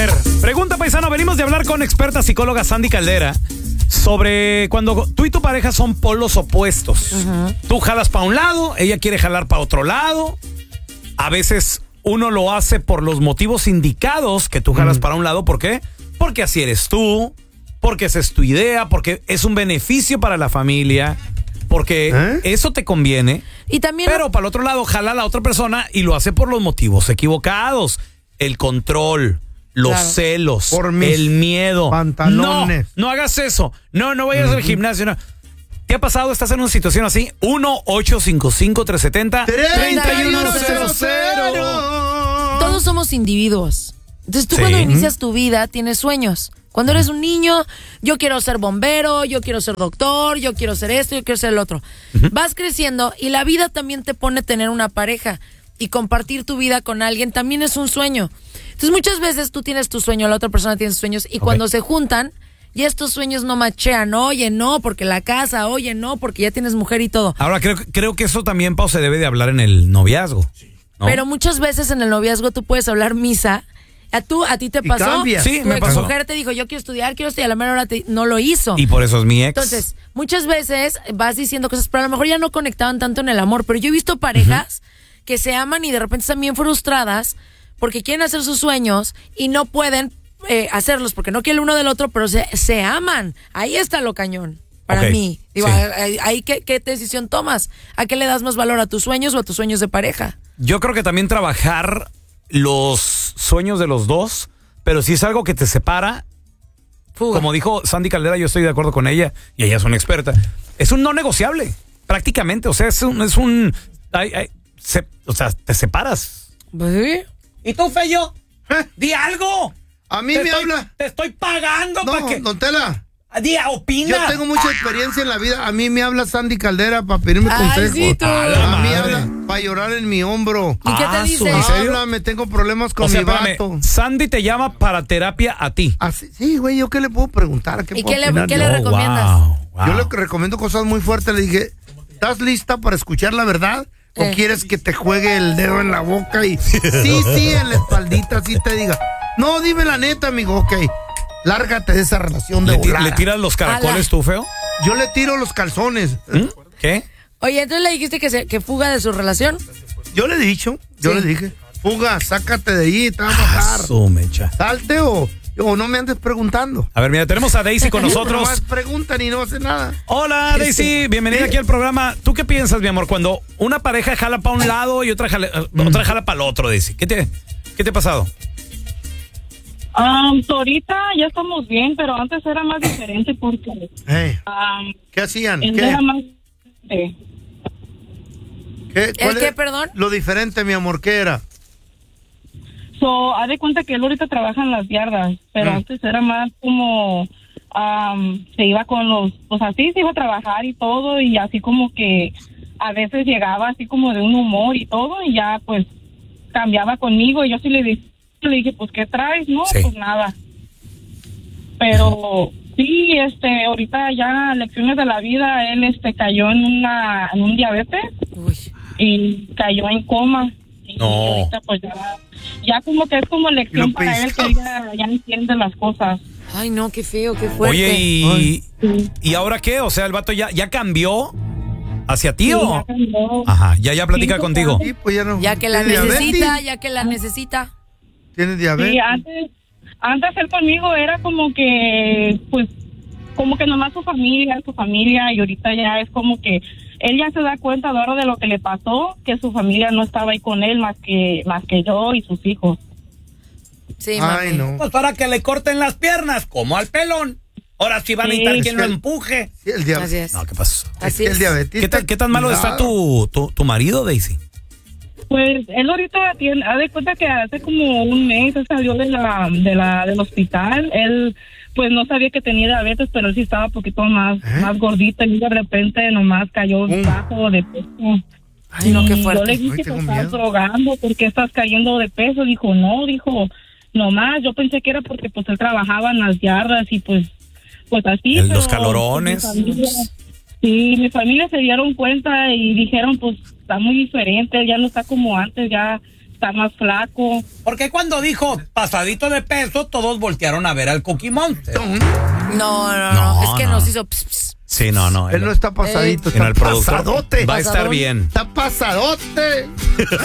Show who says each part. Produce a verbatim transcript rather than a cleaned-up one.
Speaker 1: ver, pregunta paisano, venimos de hablar con experta psicóloga Sandy Caldera sobre cuando tú y tu pareja son polos opuestos. Uh-huh. Tú jalas para un lado, ella quiere jalar para otro lado. A veces uno lo hace por los motivos indicados, que tú jalas uh-huh. para un lado. ¿Por qué? Porque así eres tú, porque esa es tu idea, porque es un beneficio para la familia, porque ¿Eh? eso te conviene.
Speaker 2: Y también
Speaker 1: pero para el otro lado jala a la otra persona y lo hace por los motivos equivocados. El control, los claro. celos, por el miedo.
Speaker 3: Pantalones.
Speaker 1: No, no hagas eso. No, no vayas uh-huh. al gimnasio. No. ¿Qué ha pasado? ¿Estás en una situación así? uno ocho cinco cinco, tres siete cero, tres uno cero cero.
Speaker 2: Todos somos individuos. Entonces tú sí. cuando inicias tu vida tienes sueños. Cuando eres un niño, yo quiero ser bombero, yo quiero ser doctor, yo quiero ser esto, yo quiero ser el otro. Uh-huh. Vas creciendo y la vida también te pone tener una pareja. Y compartir tu vida con alguien también es un sueño. Entonces muchas veces tú tienes tu sueño, la otra persona tiene sus sueños, y okay. cuando se juntan, ya estos sueños no machean. Oye, no, porque la casa, oye, no, porque ya tienes mujer y todo.
Speaker 1: Ahora, creo, creo que eso también, Pau, se debe de hablar en el noviazgo, ¿no?
Speaker 2: Pero muchas veces en el noviazgo tú puedes hablar misa. ¿A, tú, a ti te pasó?
Speaker 1: Sí,
Speaker 2: tu
Speaker 1: me pasó.
Speaker 2: Tu mujer te dijo, yo quiero estudiar, quiero estudiar, a la mera hora te, no lo hizo.
Speaker 1: Y por eso es mi ex.
Speaker 2: Entonces, muchas veces vas diciendo cosas, pero a lo mejor ya no conectaban tanto en el amor. Pero yo he visto parejas uh-huh. que se aman y de repente están bien frustradas porque quieren hacer sus sueños y no pueden eh, hacerlos porque no quieren uno del otro, pero se, se aman. Ahí está lo cañón para okay. mí. Digo, sí. ahí, ahí ¿qué, ¿qué decisión tomas? ¿A qué le das más valor, a tus sueños o a tus sueños de pareja?
Speaker 1: Yo creo que también trabajar los sueños de los dos, pero si es algo que te separa, Fuga. Como dijo Sandy Caldera, yo estoy de acuerdo con ella y ella es una experta, es un no negociable, prácticamente. O sea, es un... Es un ay, ay, se, o sea, te separas.
Speaker 2: ¿Sí?
Speaker 1: ¿Y tú, Feyo? ¿Eh? ¡Di algo!
Speaker 3: A mí
Speaker 1: te
Speaker 3: me
Speaker 1: estoy,
Speaker 3: habla.
Speaker 1: Te estoy pagando
Speaker 3: no,
Speaker 1: para que...
Speaker 3: Don Tela.
Speaker 1: Di, opina.
Speaker 3: Yo tengo mucha experiencia en la vida. A mí me habla Sandy Caldera para pedirme
Speaker 2: Ay,
Speaker 3: consejos.
Speaker 2: Sí, tú.
Speaker 3: A, a mí habla para llorar en mi hombro.
Speaker 2: ¿Y qué te
Speaker 1: ah,
Speaker 2: dice?
Speaker 1: ¿En serio?
Speaker 3: Habla, me tengo problemas con
Speaker 1: o sea,
Speaker 3: mi
Speaker 1: espérame,
Speaker 3: vato.
Speaker 1: Sandy te llama para terapia a ti.
Speaker 3: Así, sí, güey, ¿yo qué le puedo preguntar? ¿Qué
Speaker 2: ¿Y
Speaker 3: puedo
Speaker 2: qué le,
Speaker 3: opinar?
Speaker 2: qué le
Speaker 1: Oh,
Speaker 2: recomiendas?
Speaker 1: Wow, wow.
Speaker 3: Yo le recomiendo cosas muy fuertes. Le dije, ¿estás lista para escuchar la verdad? ¿O
Speaker 2: Eh.
Speaker 3: quieres que te juegue el dedo en la boca y sí, sí, en la espaldita, sí te diga? No, dime la neta, amigo, ok. Lárgate de esa relación de
Speaker 1: ¿Le,
Speaker 3: volada.
Speaker 1: ¿Le tiras los caracoles
Speaker 2: Ala.
Speaker 1: tú, Feo?
Speaker 3: Yo le tiro los calzones.
Speaker 1: ¿Mm? ¿Qué?
Speaker 2: Oye, entonces le dijiste que, se, que fuga de su relación.
Speaker 3: Yo le he dicho, yo
Speaker 2: Sí.
Speaker 3: le dije, fuga, sácate de ahí, te vas a
Speaker 1: Ah,
Speaker 3: bajar.
Speaker 1: su mecha.
Speaker 3: Salte o, o no me andes preguntando.
Speaker 1: A ver, mira, tenemos a Daisy con nosotros.
Speaker 3: Nomás preguntan y no hace nada.
Speaker 1: Hola, Daisy, bienvenida aquí al programa. ¿Tú qué piensas, mi amor, cuando una pareja jala para un lado y otra jala, mm. otra jala para el otro, Daisy? ¿Qué te, qué te ha pasado?
Speaker 4: Um, ahorita ya estamos bien, pero antes era más diferente porque...
Speaker 3: Hey,
Speaker 4: um,
Speaker 3: ¿qué hacían?
Speaker 4: él
Speaker 3: ¿Qué?
Speaker 4: era más... Eh,
Speaker 3: ¿Qué? ¿Cuál
Speaker 2: ¿El qué,
Speaker 3: es
Speaker 2: perdón?
Speaker 3: Lo diferente, mi amor, ¿qué era?
Speaker 4: so, haz de cuenta que él ahorita trabaja en las yardas, pero
Speaker 3: Mm.
Speaker 4: antes era más como... Um, se iba con los... Pues así, se iba a trabajar y todo, y así como que a veces llegaba así como de un humor y todo, y ya pues cambiaba conmigo, y yo sí le dije... Le dije, pues, ¿qué traes? No,
Speaker 1: Sí.
Speaker 4: pues nada. Pero sí, este, ahorita ya lecciones de la vida, él este cayó en una en un diabetes
Speaker 2: Uy.
Speaker 4: y cayó en coma. Y
Speaker 1: No.
Speaker 4: ahorita pues ya, ya como que es como lección
Speaker 3: Lo
Speaker 4: para él
Speaker 3: pisó.
Speaker 4: que ya, ya entiende las cosas.
Speaker 2: Ay, no, qué feo, qué fuerte.
Speaker 1: Oye, ¿y,
Speaker 4: Sí.
Speaker 1: ¿y ahora qué? O sea, el vato ya, ya cambió hacia ti,
Speaker 4: Sí,
Speaker 1: ¿o?
Speaker 4: ya cambió.
Speaker 1: Ajá, ya, ya platica
Speaker 4: Sí,
Speaker 1: contigo.
Speaker 3: Sí, pues ya no.
Speaker 2: Ya que la
Speaker 3: ¿Tiene
Speaker 2: necesita,
Speaker 3: diabetes?
Speaker 2: ya que la necesita.
Speaker 3: ¿Tiene diabetes?
Speaker 4: Sí, antes, antes él conmigo era como que, pues, como que nomás su familia, su familia, y ahorita ya es como que él ya se da cuenta ahora de lo que le pasó, que su familia no estaba ahí con él más que, más que yo y sus hijos.
Speaker 2: Sí,
Speaker 3: Ay,
Speaker 2: mami.
Speaker 3: no.
Speaker 1: Pues para que le corten las piernas, como al pelón. Ahora sí van a
Speaker 4: Sí,
Speaker 1: necesitar
Speaker 4: es
Speaker 1: quien
Speaker 3: que
Speaker 1: lo
Speaker 3: el-
Speaker 1: empuje.
Speaker 3: Sí, el diabetes.
Speaker 2: Así es.
Speaker 1: No, ¿qué pasó?
Speaker 2: Así
Speaker 3: el
Speaker 2: es.
Speaker 3: diabetes.
Speaker 1: ¿Qué tan, qué tan malo está tu, tu, tu marido, Daisy?
Speaker 4: Pues él ahorita tiene, haz de cuenta que hace como un mes él salió de la, de la, del hospital. Él pues no sabía que tenía diabetes, pero él sí estaba un poquito más,
Speaker 3: ¿Eh?
Speaker 4: más gordito, y de repente nomás cayó
Speaker 3: Mm.
Speaker 4: bajo de peso.
Speaker 2: Ay, no, qué
Speaker 4: Y
Speaker 2: fuerte.
Speaker 4: Yo le
Speaker 3: Ay,
Speaker 4: dije que
Speaker 3: tengo
Speaker 4: te estás
Speaker 3: miedo.
Speaker 4: drogando, ¿por qué estás cayendo de peso? Dijo, no, dijo, nomás, yo pensé que era porque pues él trabajaba en las yardas y pues, pues así.
Speaker 1: En
Speaker 4: pero,
Speaker 1: los calorones.
Speaker 4: pues, mi familia- sí, mi familia se dieron cuenta y dijeron, pues está muy diferente, él ya no está como antes, ya está más flaco.
Speaker 1: Porque cuando dijo pasadito de peso, todos voltearon a ver al Cookie Monster.
Speaker 2: No, no, no,
Speaker 1: No,
Speaker 2: es que
Speaker 1: no.
Speaker 2: nos hizo... Ps, ps.
Speaker 1: Sí, no, no.
Speaker 3: Él no está pasadito,
Speaker 1: Sino
Speaker 3: está
Speaker 1: el productor
Speaker 3: pasadote.
Speaker 1: va a estar bien.
Speaker 3: Está pasadote.